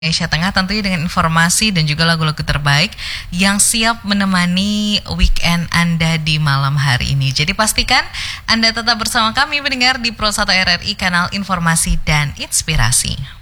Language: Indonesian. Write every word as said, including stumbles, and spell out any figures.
Indonesia Tengah tentunya dengan informasi dan juga lagu-lagu terbaik yang siap menemani weekend Anda di malam hari ini. Jadi pastikan Anda tetap bersama kami mendengar di Pro satu R R I Kanal Informasi dan Inspirasi.